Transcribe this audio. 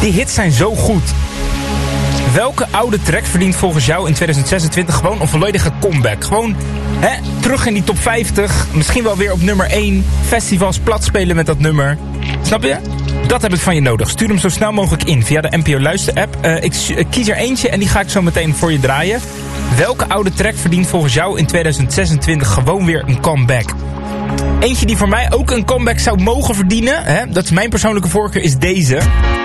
Die hits zijn zo goed. Welke oude track verdient volgens jou in 2026 gewoon een volledige comeback? Gewoon terug in die top 50. Misschien wel weer op nummer 1. Festivals plat spelen met dat nummer. Snap je? Dat heb ik van je nodig. Stuur hem zo snel mogelijk in via de NPO Luister app. Ik kies er eentje en die ga ik zo meteen voor je draaien. Welke oude track verdient volgens jou in 2026 gewoon weer een comeback? Eentje die voor mij ook een comeback zou mogen verdienen, dat is mijn persoonlijke voorkeur, is deze.